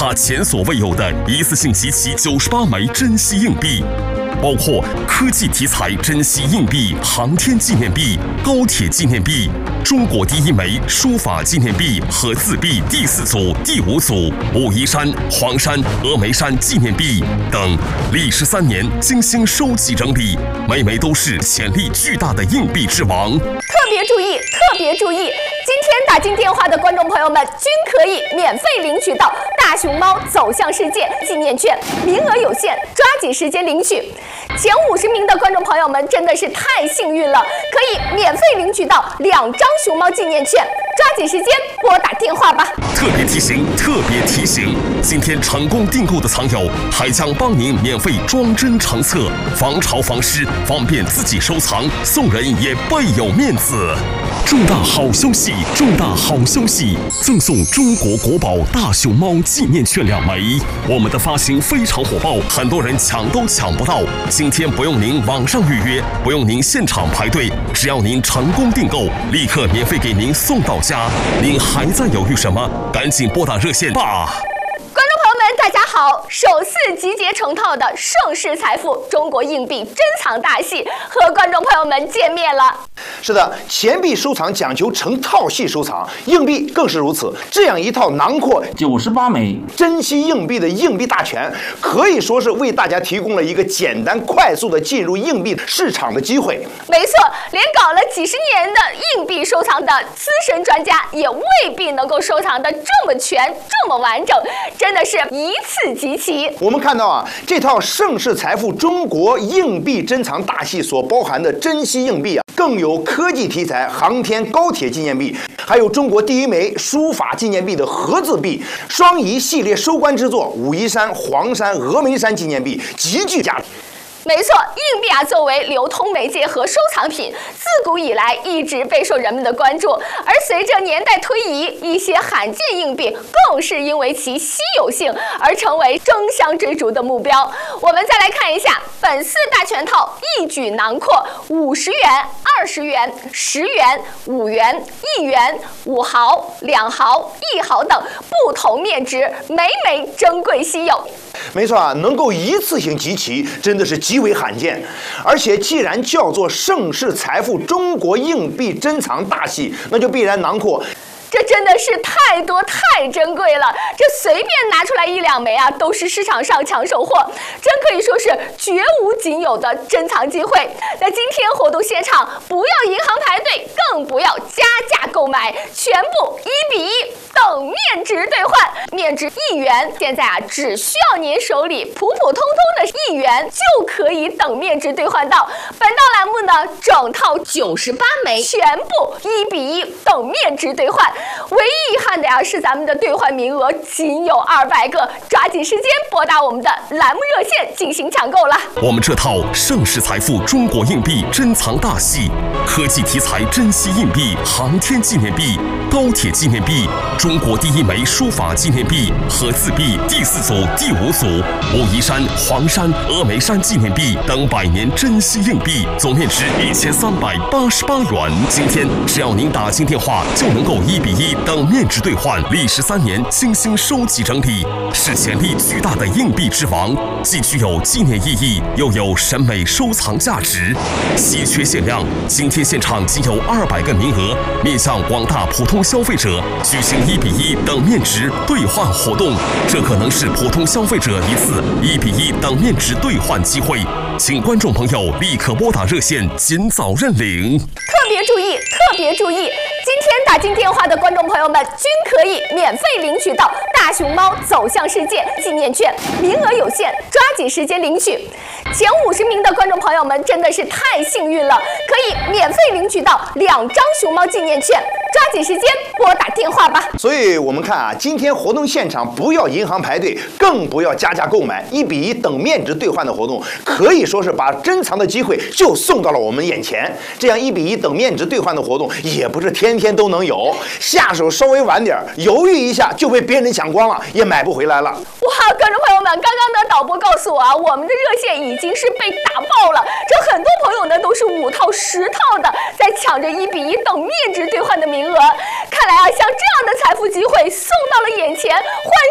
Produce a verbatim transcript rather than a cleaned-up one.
查前所未有的一次性集齐九十八枚珍稀硬币，包括科技题材珍稀硬币、航天纪念币、高铁纪念币、中国第一枚书法纪念币和字币第四组、第五组、武夷山、黄山、峨眉山纪念币等，历时三年精心收集整理，每枚都是潜力巨大的硬币之王。 特别注意，特别注意！今天打进电话的观众朋友们均可以免费领取到大熊猫走向世界纪念券，名额有限，抓紧时间领取。前五十名的观众朋友们真的是太幸运了，可以免费领取到两张熊猫纪念券，抓紧时间拨打电话吧。 特别提醒，特别提醒，今天成功订购的藏友还将帮您免费装帧成册，防潮防湿，方便自己收藏，送人也倍有面子。重大好消息！重大好消息！赠送中国国宝大熊猫纪念券两枚。我们的发行非常火爆，很多人抢都抢不到。今天不用您网上预约，不用您现场排队，只要您成功订购，立刻免费给您送到家。您还在犹豫什么？赶紧拨打热线吧！ 观众朋友们，大家好！首次集结成套的盛世财富中国硬币珍藏大戏和观众朋友们见面了。 是的，钱币收藏讲求成套系收藏，硬币更是如此。这样一套囊括九十八枚珍稀硬币的硬币大全，可以说是为大家提供了一个简单快速的进入硬币市场的机会。 没错，连搞了几十年的硬币收藏的资深专家也未必能够收藏的这么全、这么完整，真的是一次集齐。 我们看到啊，这套盛世财富中国硬币珍藏大系所包含的珍稀硬币啊，更有科技题材航天高铁纪念币，还有中国第一枚书法纪念币的合字币，双仪系列收官之作武夷山、黄山、峨眉山纪念币极具价值。 没错，硬币啊，作为流通媒介和收藏品，自古以来一直备受人们的关注。而随着年代推移，一些罕见硬币更是因为其稀有性而成为争相追逐的目标。我们再来看一下本次大全套，一举囊括五十元、二十元、十元、五元、一元、五毫、两毫、一毫等不同面值，每每珍贵稀有。 没错啊，能够一次性集齐，真的是极为罕见。而且既然叫做盛世财富中国硬币珍藏大系，那就必然囊括。 这真的是太多太珍贵了，这随便拿出来一两枚啊，都是市场上抢手货，真可以说是绝无仅有的珍藏机会。那今天活动现场，不要银行排队，更不要加价购买，全部一比一等面值兑换，面值一元，现在啊只需要您手里普普通通的一元就可以等面值兑换到。本道栏目呢，整套九十八枚，全部一比一等面值兑换。唯一遗憾的呀是咱们的兑换名额仅有二百个，抓紧时间拨打我们的栏目热线进行抢购了。 我们这套盛世财富中国硬币珍藏大系，科技题材珍稀硬币、航天纪念币、高铁纪念币、中国第一枚书法纪念币和字币第四组、第五组、武夷山、黄山、峨眉山纪念币等百年珍稀硬币，总面值一千三百八十八元。今天只要您打进电话，就能够一比一等面值兑换，历时三年精心收集整理，是潜力巨大的硬币之王，既具有纪念意义，又有审美收藏价值，稀缺限量。今天现场仅有二百个名额，面向广大普通消费者举行一比一等面值兑换活动，这可能是普通消费者一次一比一等面值兑换机会，请观众朋友立刻拨打热线，尽早认领。 特别注意，特别注意！今天打进电话的观众朋友们均可以免费领取到大熊猫走向世界纪念券，名额有限，抓紧时间领取。前五十名的观众朋友们真的是太幸运了，可以免费领取到两张熊猫纪念券，抓紧时间拨打电话吧。 所以我们看啊，今天活动现场不要银行排队，更不要加价购买，一比一等面值兑换的活动，可以说是把珍藏的机会就送到了我们眼前。这样一比一等面值兑换的活动也不是天天都能有，下手稍微晚点，犹豫一下就被别人抢光了，也买不回来了。 哇，观众朋友们，刚刚的导播告诉我啊，我们的热线已经是被打爆了，这很多朋友呢都是五套十套的在抢着一比一等面值兑换的名额。看来啊，像这样的财富机会送到了眼前，欢